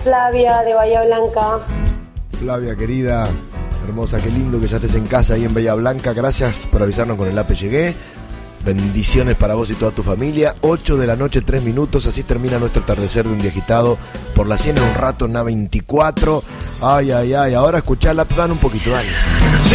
Flavia de Bahía Blanca. Flavia, querida, hermosa, qué lindo que ya estés en casa ahí en Bahía Blanca. Gracias por avisarnos con el app Llegué. Bendiciones para vos y toda tu familia. 8 de la noche, 3 minutos. Así termina nuestro atardecer de un día agitado por la 100 en un rato, en A24. Ay, ay, ay. Ahora escuchá la app, un poquito, dale. Sí.